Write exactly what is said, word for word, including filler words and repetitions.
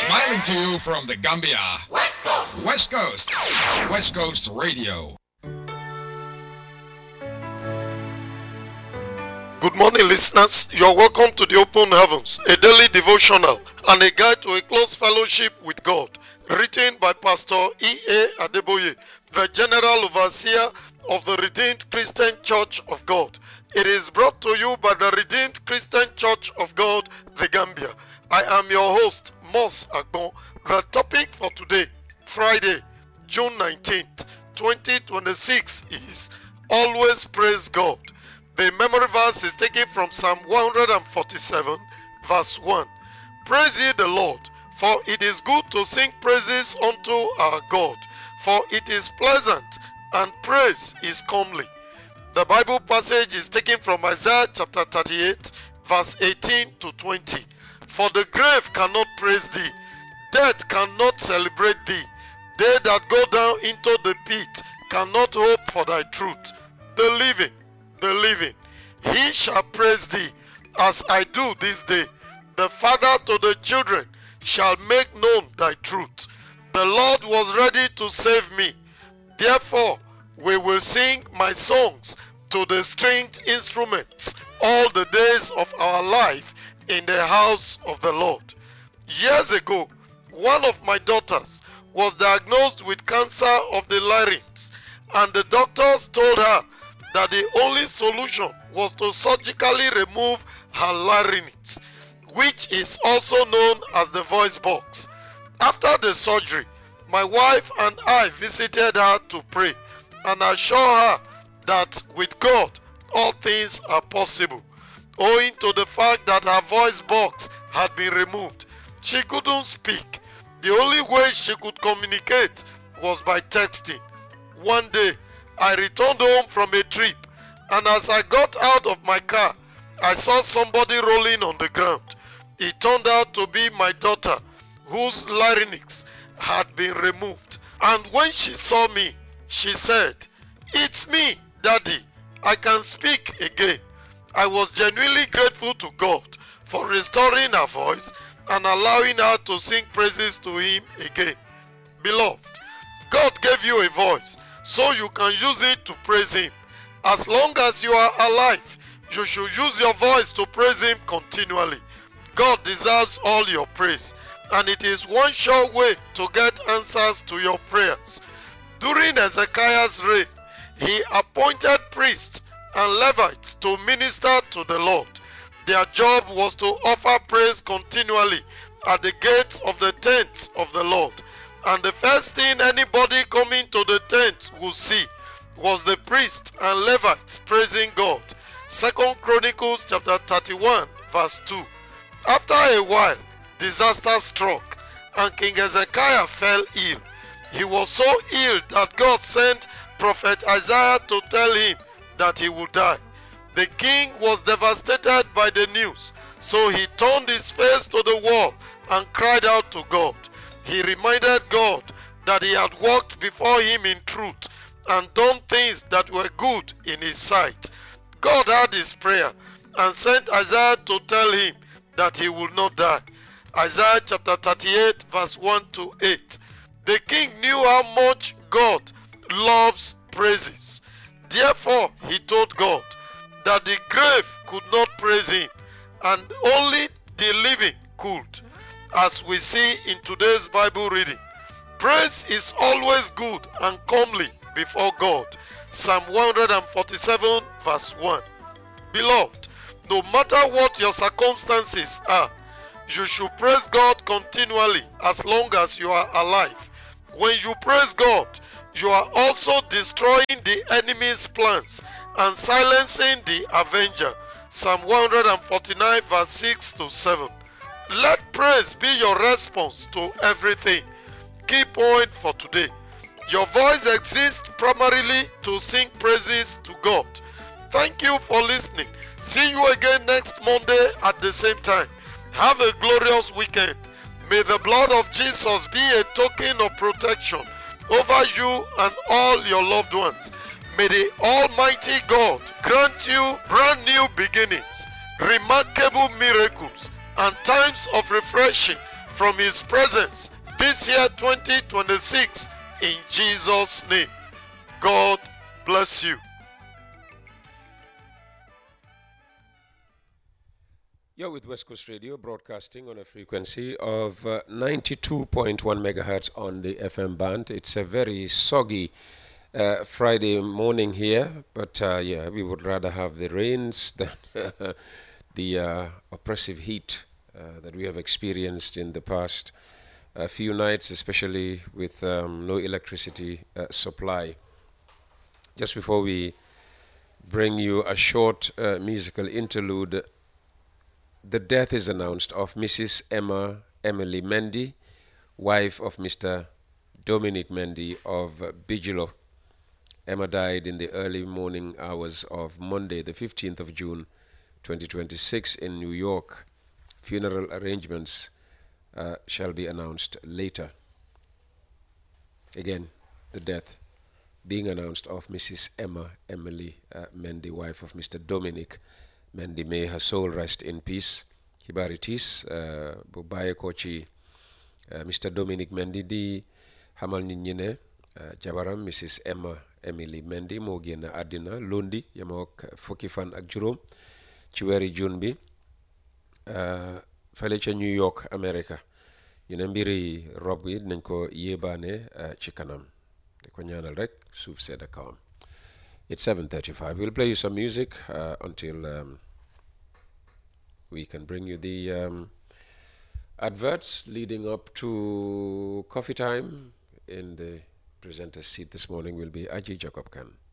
Smiling to you from the Gambia. West Coast. West Coast. West Coast Radio. Good morning, listeners. You are welcome to the Open Heavens, a daily devotional and a guide to a close fellowship with God, written by Pastor E A Adeboye, the General Overseer of the Redeemed Christian Church of God. It is brought to you by the Redeemed Christian Church of God, the Gambia. I am your host, Mos Agbon. The topic for today, Friday, June nineteenth, twenty twenty-six, is Always Praise God. The memory verse is taken from Psalm one forty-seven, verse one. Praise ye the Lord, for it is good to sing praises unto our God, for it is pleasant, and praise is comely. The Bible passage is taken from Isaiah chapter thirty-eight, verse eighteen to twenty. For the grave cannot praise thee, death cannot celebrate thee. They that go down into the pit cannot hope for thy truth. The living, the living, he shall praise thee, as I do this day. The father to the children shall make known thy truth. The Lord was ready to save me. Therefore we will sing my songs to the stringed instruments all the days of our life in the house of the Lord. Years ago, one of my daughters was diagnosed with cancer of the larynx, and the doctors told her that the only solution was to surgically remove her larynx, which is also known as the voice box. After the surgery, my wife and I visited her to pray and assure her that with God all things are possible. Owing to the fact that her voice box had been removed, she couldn't speak. The only way she could communicate was by texting. One day, I returned home from a trip, and as I got out of my car, I saw somebody rolling on the ground. It turned out to be my daughter, whose larynx had been removed. And when she saw me, she said, "It's me, Daddy. I can speak again." I was genuinely grateful to God for restoring her voice and allowing her to sing praises to Him again. Beloved, God gave you a voice so you can use it to praise Him. As long as you are alive, you should use your voice to praise Him continually. God deserves all your praise, and it is one sure way to get answers to your prayers. During Hezekiah's reign, he appointed priests and Levites to minister to the Lord. Their job was to offer praise continually at the gates of the tents of the Lord. And the first thing anybody coming to the tent would see was the priests and Levites praising God. Second Chronicles chapter thirty-one, verse two. After a while, disaster struck, and King Hezekiah fell ill. He was so ill that God sent prophet Isaiah to tell him that he would die. The king was devastated by the news, so he turned his face to the wall and cried out to God. He reminded God that he had walked before him in truth and done things that were good in his sight. God heard his prayer and sent Isaiah to tell him that he would not die. Isaiah chapter thirty-eight, verse one to eight. The king knew how much God loves praises. Therefore, he told God that the grave could not praise him, and only the living could. As we see in today's Bible reading, praise is always good and comely before God. Psalm one forty-seven, verse one. Beloved, no matter what your circumstances are, you should praise God continually as long as you are alive. When you praise God, you are also destroying the enemy's plans and silencing the avenger. Psalm one forty-nine, verse six to seven. Let praise be your response to everything. Key point for today: your voice exists primarily to sing praises to God. Thank you for listening. See you again next Monday at the same time. Have a glorious weekend. May the blood of Jesus be a token of protection over you and all your loved ones. May the Almighty God grant you brand new beginnings, remarkable miracles, and times of refreshing from his presence this year twenty twenty-six in Jesus' name. God bless you. You're with West Coast Radio, broadcasting on a frequency of uh, ninety-two point one megahertz on the F M band. It's a very soggy uh, Friday morning here, but uh, yeah, we would rather have the rains than the uh, oppressive heat uh, that we have experienced in the past uh, few nights, especially with um, no electricity uh, supply. Just before we bring you a short uh, musical interlude, the death is announced of Missus Emma Emily Mendy, wife of Mister Dominic Mendy of uh, Bigelow. Emma died in the early morning hours of Monday, the fifteenth of June, twenty twenty-six in New York. Funeral arrangements uh, shall be announced later. Again, the death being announced of Missus Emma Emily uh, Mendy, wife of Mister Dominic Mendy. May her soul rest in peace. Hibaritis, bu bàyyi ko ci Mister Dominic Mendy di xamal nit ñi ne jabaram Missus Emma Emily Mendy moo génn àddina lundi yemoo ak fukki fan ak juróom ci weeri June bi fale ca New York, America. ñu ne mbiri rob yi dinañ ko yéebaane ci kanam di ko ñaanal rek suuf sedda kawam. It's seven thirty-five. We'll play you some music uh, until um, we can bring you the um, adverts leading up to coffee time. In the presenter's seat this morning will be Aji Jacob Khan.